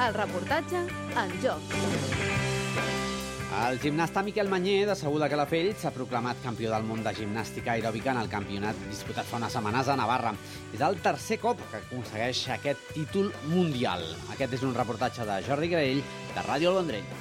El reportatge en joc. El gimnasta Miquel Mañé, de Segur de Calafell, s'ha proclamat campió del món de gimnàstica aeròbica en el campionat disputat fa unes setmanes a Navarra. És el tercer cop que aconsegueix aquest títol mundial. Aquest és un reportatge de Jordi Graell, de Ràdio El Vendrell.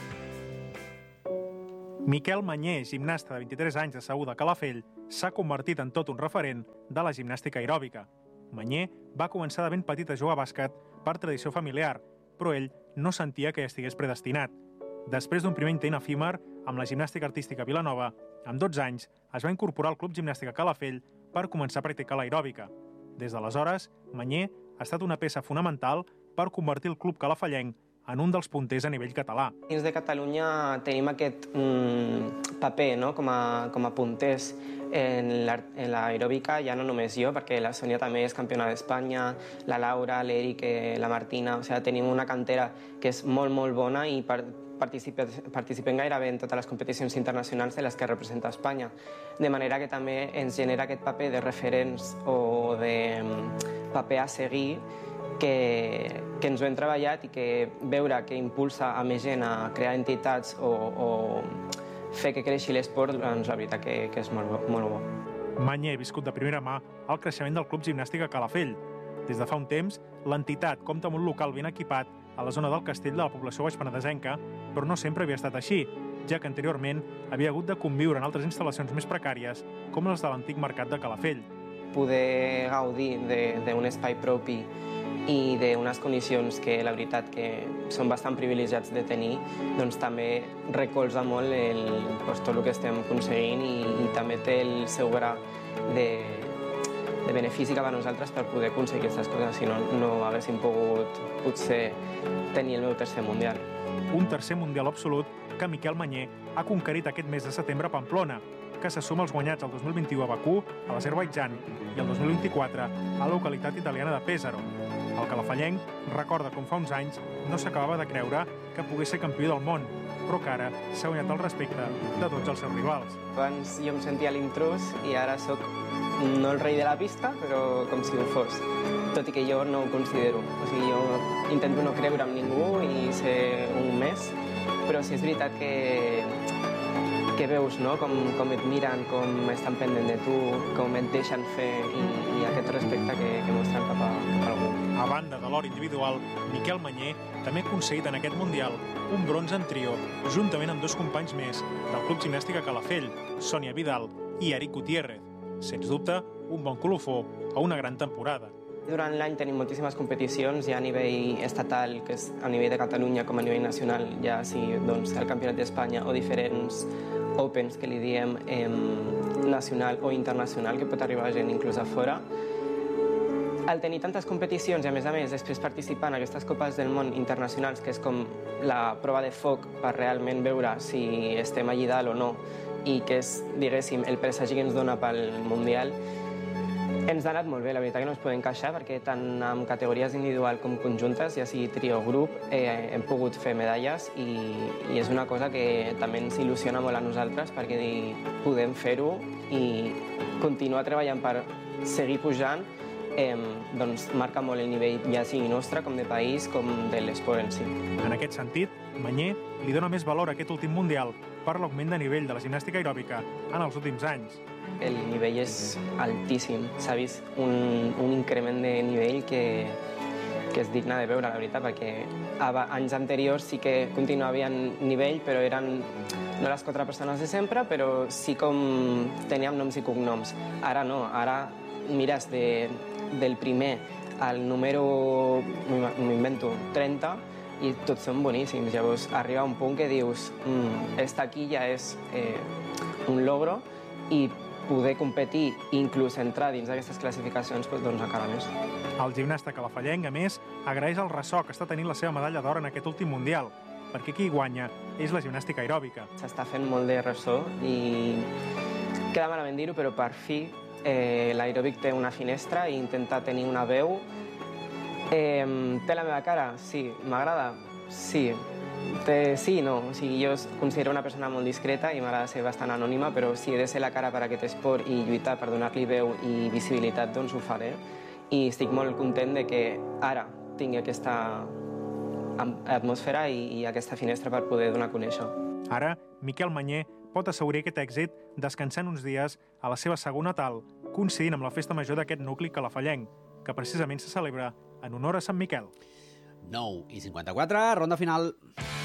Miquel Mañé, gimnasta de 23 anys de Segur de Calafell, s'ha convertit en tot un referent de la gimnàstica aeròbica. Mañé va començar de ben petit a jugar a bàsquet per tradició familiar, però ell no sentia que hi estigués predestinat. Després d'un primer intent efímer amb la gimnàstica artística Vilanova, amb 12 anys es va incorporar al Club Gimnàstica Calafell per començar a practicar l'aeròbica. Des d'aleshores, Mañé ha estat una peça fonamental per convertir el club calafellenc en un dels punters a nivell català. Dins de Catalunya tenim aquest paper, no? com a punters en l'aeròbica, ja no només jo, perquè la Sònia també és campiona d'Espanya, la Laura, l'Eric, la Martina, o sigui, tenim una cantera que és molt, molt bona i participem gairebé en totes les competicions internacionals de les que representa Espanya. De manera que també ens genera aquest paper de referents o de paper a seguir que ens ho hem treballat i que veure que impulsa a més gent a crear entitats o fer que creixi l'esport, doncs la veritat que és molt bo. Mañé ha viscut de primera mà el creixement del Club Gimnàstica Calafell. Des de fa un temps, l'entitat compta amb un local ben equipat a la zona del castell de la població baixpenedesenca, però no sempre havia estat així, ja que anteriorment havia hagut de conviure en altres instal·lacions més precàries, com les de l'antic mercat de Calafell. Poder gaudir d'un espai propi i d'unes condicions que la veritat que són bastant privilegiats de tenir, doncs també recolza molt tot el que estem aconseguint i també té el seu gra de benefici cap a nosaltres per poder aconseguir aquestes coses, si no, no haguéssim pogut potser tenir el meu tercer mundial. Un tercer mundial absolut que Miquel Mañé ha conquerit aquest mes de setembre a Pamplona, que se suma als guanyats el 2021 a Bakú, a l'Azerbaidjan, i el 2024 a la localitat italiana de Pesaro. El calafellenc recorda com fa uns anys no s'acabava de creure que pogués ser campió del món, però que ara s'ha guanyat el respecte de tots els seus rivals. Abans jo em sentia l'intrús i ara sóc no el rei de la pista, però com si ho fos. Tot i que jo no ho considero. O sigui, jo intento no creure en ningú i ser un més, però sí és veritat que veus, no? Com et miren, com estan pendent de tu, com et deixen fer i aquest respecte que mostren cap a algú. A banda de l'or individual, Miquel Mañé també ha aconseguit en aquest Mundial un bronze en trio, juntament amb dos companys més del Club Gimnàstica Calafell, Sònia Vidal i Eric Gutiérrez. Sens dubte, un bon colofó a una gran temporada. Durant l'any tenim moltíssimes competicions, ja a nivell estatal, que és a nivell de Catalunya com a nivell nacional, ja sigui doncs, el Campionat d'Espanya o diferents Opens, que li diem nacional o internacional, que pot arribar gent inclús a fora. Al tenir tantes competicions i, a més, després participar en aquestes Copes del Món internacionals, que és com la prova de foc per realment veure si estem allí dalt o no, i que és, diguéssim, el presagi que ens dona pel Mundial, ens ha anat molt bé. La veritat que no ens podem queixar perquè tant en categories individual com conjuntes, ja sigui trio o grup, hem pogut fer medalles i és una cosa que també ens il·lusiona molt a nosaltres perquè podem fer-ho i continuar treballant per seguir pujant, doncs marca molt el nivell ja sigui nostre com de país com de l'esport en si. En aquest sentit, Mañé li dona més valor a aquest últim Mundial per l'augment de nivell de la gimnàstica aeròbica en els últims anys. El nivell és altíssim, s'ha vist un increment de nivell que és digne de veure, la veritat, perquè anys anteriors sí que continuava en nivell, però eren no les 4 persones de sempre, però sí com teníem noms i cognoms. Ara no, ara mires del primer al número, m'invento, 30, i tots són boníssims. Llavors arriba un punt que dius estar aquí ja és un logro i poder competir, inclús entrar dins d'aquestes classificacions, doncs encara més. El gimnasta calafellenc, a més, agraeix el ressò que està tenint la seva medalla d'or en aquest últim Mundial, perquè qui hi guanya és la gimnàstica aeròbica. S'està fent molt de ressò i queda malament dir-ho, però per fi l'aeròbic té una finestra i intenta tenir una veu. Té la meva cara? Sí. M'agrada? Sí. Sí i no. O sigui, jo considero una persona molt discreta i m'agrada ser bastant anònima, però si he de ser la cara per a aquest esport i lluitar per donar-li veu i visibilitat, doncs ho faré. I estic molt content de que ara tingui aquesta atmosfera i aquesta finestra per poder donar a conèixer. Ara, Miquel Mañé pot assegurar aquest èxit descansant uns dies a la seva segona natal, coincidint amb la festa major d'aquest nucli calafallenc, que precisament se celebra en honor a Sant Miquel. 9:54, ronda final.